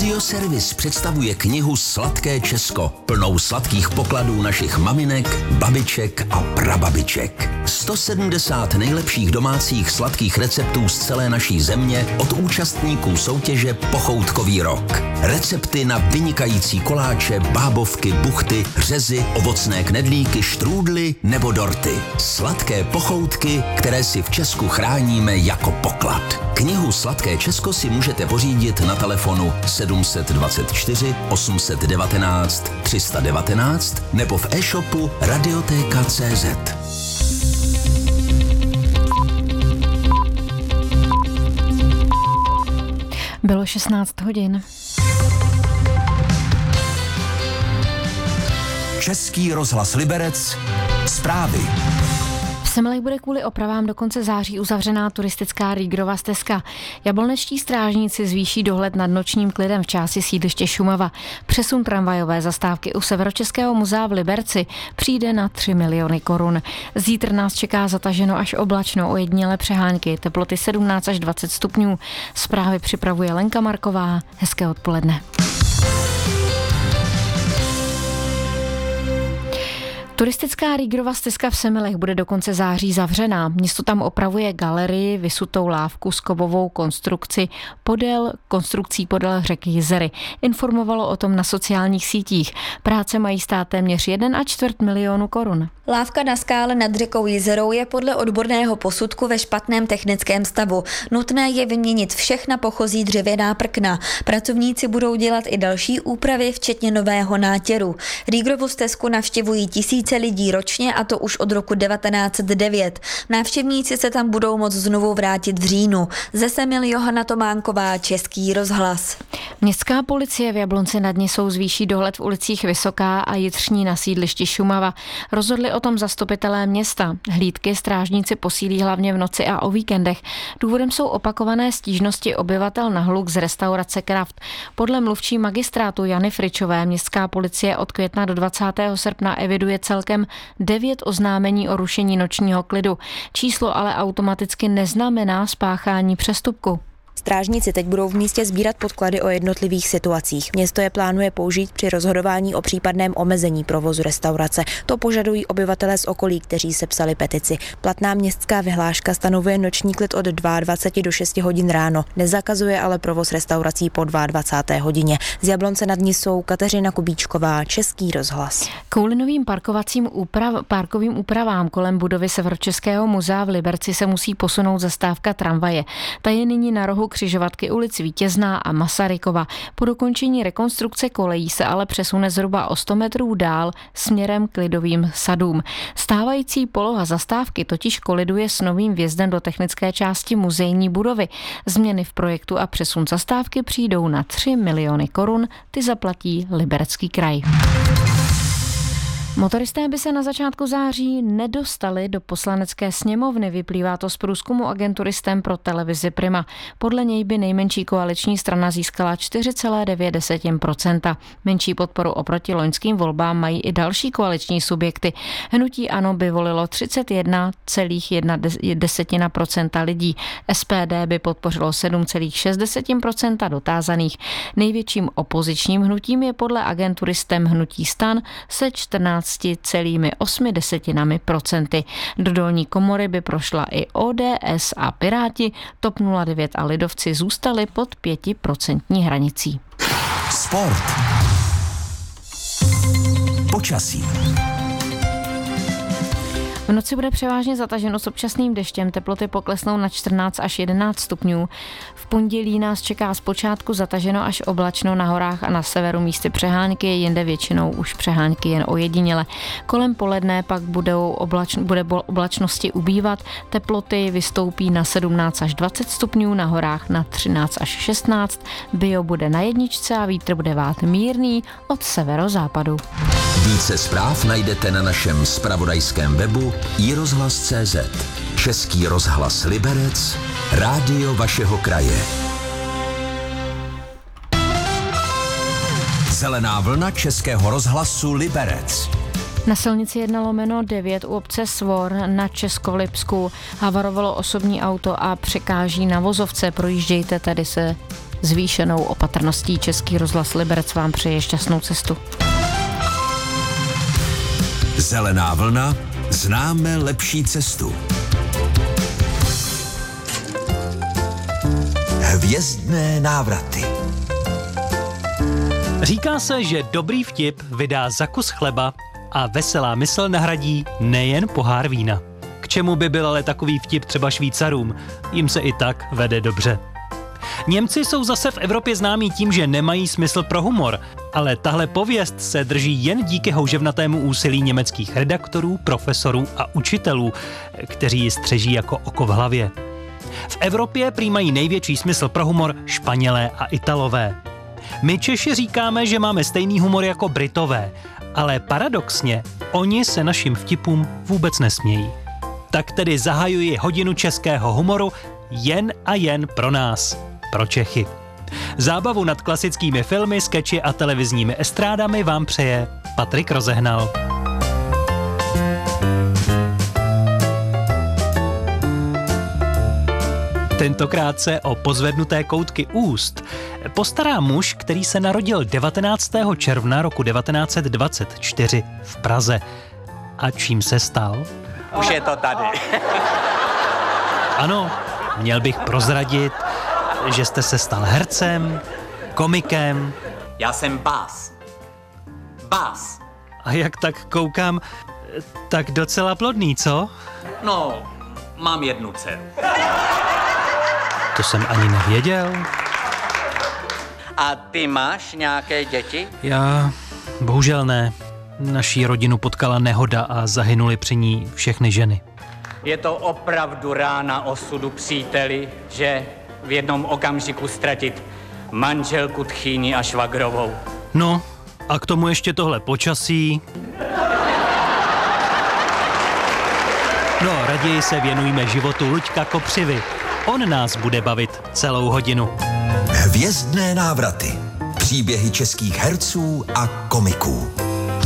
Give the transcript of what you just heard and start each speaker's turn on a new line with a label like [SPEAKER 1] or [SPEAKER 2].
[SPEAKER 1] Radioservis představuje knihu Sladké Česko, plnou sladkých pokladů našich maminek, babiček a prababiček. 170 nejlepších domácích sladkých receptů z celé naší země od účastníků soutěže Pochoutkový rok. Recepty na vynikající koláče, bábovky, buchty, řezy, ovocné knedlíky, štrůdly nebo dorty. Sladké pochoutky, které si v Česku chráníme jako poklad. Knihu Sladké Česko si můžete pořídit na telefonu 724 819 319 nebo v e-shopu Radioteka.cz.
[SPEAKER 2] Bylo 16 hodin.
[SPEAKER 1] Český rozhlas Liberec. Zprávy.
[SPEAKER 2] V Semilech bude kvůli opravám do konce září uzavřená turistická Rýgrova stezka. Jablonečtí strážníci zvýší dohled nad nočním klidem v části sídliště Šumava. Přesun tramvajové zastávky u Severočeského muzea v Liberci přijde na 3 miliony korun. Zítra nás čeká zataženo až oblačno, ojedinělé přehánky, teploty 17 až 20 stupňů. Zprávy připravuje Lenka Marková. Hezké odpoledne. Turistická Rýgrova stezka v Semilech bude do konce září zavřená. Město tam opravuje galerii, vysutou lávku s kovovou konstrukcí podél řeky Jizery. Informovalo o tom na sociálních sítích. Práce mají stát téměř 1,25 milionu korun.
[SPEAKER 3] Lávka na skále nad řekou Jizerou je podle odborného posudku ve špatném technickém stavu. Nutné je vyměnit všechna pochozí dřevěná prkna. Pracovníci budou dělat i další úpravy, včetně nového nátěru. Rýgrovu stezku navštěvují tisíce lidí ročně, a to už od roku 1909. Návštěvníci se tam budou moct znovu vrátit v říjnu. Ze Semil Johana Tománková, Český rozhlas.
[SPEAKER 2] Městská policie v Jablonci nad Nisou zvýší dohled v ulicích Vysoká a Jitřní na sídlišti Šumava. Rozhodli o tom zastupitelé města. Hlídky strážníci posílí hlavně v noci a o víkendech. Důvodem jsou opakované stížnosti obyvatel na hluk z restaurace Kraft. Podle mluvčí magistrátu Jany Fričové městská policie od května do 20. srpna eviduje celkem 9 oznámení o rušení nočního klidu. Číslo ale automaticky neznamená spáchání přestupku.
[SPEAKER 3] Strážníci teď budou v místě sbírat podklady o jednotlivých situacích. Město je plánuje použít při rozhodování o případném omezení provozu restaurace. To požadují obyvatelé z okolí, kteří sepsali petici. Platná městská vyhláška stanovuje noční klid od 22 do 6 hodin ráno. Nezakazuje ale provoz restaurací po 22. hodině. Z Jablonce nad Nisou Kateřina Kubíčková, Český rozhlas.
[SPEAKER 2] Kvůli novým parkovým úpravám kolem budovy Severočeského muzea v Liberci se musí posunout zastávka tramvaje. Ta je nyní na rohu křižovatky ulic Vítězná a Masarykova. Po dokončení rekonstrukce kolejí se ale přesune zhruba o 100 metrů dál směrem k Lidovým sadům. Stávající poloha zastávky totiž koliduje s novým vjezdem do technické části muzejní budovy. Změny v projektu a přesun zastávky přijdou na 3 miliony korun, ty zaplatí Liberecký kraj. Motoristé by se na začátku září nedostali do Poslanecké sněmovny, vyplývá to z průzkumu agentury STEM pro televizi Prima. Podle něj by nejmenší koaliční strana získala 4,9%. Menší podporu oproti loňským volbám mají i další koaliční subjekty. Hnutí ANO by volilo 31,1% lidí. SPD by podpořilo 7,6% dotázaných. Největším opozičním hnutím je podle agentury STEM hnutí STAN se 14,8%. Do dolní komory by prošla i ODS a Piráti, TOP 09 a Lidovci zůstali pod 5% hranicí.
[SPEAKER 1] Sport. Počasí.
[SPEAKER 2] V noci bude převážně zataženo s občasným deštěm, teploty poklesnou na 14 až 11 stupňů. V pondělí nás čeká zpočátku zataženo až oblačno, na horách a na severu místy přehánky, jinde většinou už přehánky jen ojediněle. Kolem poledne pak bude oblačnosti ubývat, teploty vystoupí na 17 až 20 stupňů, na horách na 13 až 16, bio bude na jedničce a vítr bude vát mírný od severozápadu.
[SPEAKER 1] Více zpráv najdete na našem zpravodajském webu iRozhlas.cz. Český rozhlas Liberec, rádio vašeho kraje. Zelená vlna Českého rozhlasu Liberec.
[SPEAKER 2] Na silnici 1/9 u obce Svor na Českolipsku havarovalo osobní auto a překáží na vozovce. Projíždějte tedy se zvýšenou opatrností. Český rozhlas Liberec vám přeje šťastnou cestu.
[SPEAKER 1] Zelená vlna, známe lepší cestu. Hvězdné návraty.
[SPEAKER 4] Říká se, že dobrý vtip vydá za kus chleba a veselá mysl nahradí nejen pohár vína. K čemu by byl ale takový vtip třeba Švýcarům? Jim se i tak vede dobře. Němci jsou zase v Evropě známí tím, že nemají smysl pro humor, ale tahle pověst se drží jen díky houževnatému úsilí německých redaktorů, profesorů a učitelů, kteří ji střeží jako oko v hlavě. V Evropě prý mají největší smysl pro humor Španělé a Italové. My Češi říkáme, že máme stejný humor jako Britové, ale paradoxně oni se našim vtipům vůbec nesmějí. Tak tedy zahajuji hodinu českého humoru jen a jen pro nás, pro Čechy. Zábavu nad klasickými filmy, skeči a televizními estrádami vám přeje Patrik Rozehnal. Tentokrát se o pozvednuté koutky úst postará muž, který se narodil 19. června roku 1924 v Praze. A čím se stal?
[SPEAKER 5] Už je to tady.
[SPEAKER 4] Ano, měl bych prozradit, že jste se stal hercem, komikem.
[SPEAKER 5] Já jsem Bás. Bás.
[SPEAKER 4] A jak tak koukám, tak docela plodný, co?
[SPEAKER 5] No, mám jednu dceru.
[SPEAKER 4] To jsem ani nevěděl.
[SPEAKER 5] A ty máš nějaké děti?
[SPEAKER 4] Já bohužel ne. Naší rodinu potkala nehoda a zahynuly při ní všechny ženy.
[SPEAKER 5] Je to opravdu rána osudu, příteli, že v jednom okamžiku ztratit manželku, tchýni a švagrovou.
[SPEAKER 4] No, a k tomu ještě tohle počasí. No, raději se věnujme životu Luďka Kopřivy. On nás bude bavit celou hodinu.
[SPEAKER 1] Hvězdné návraty. Příběhy českých herců a komiků.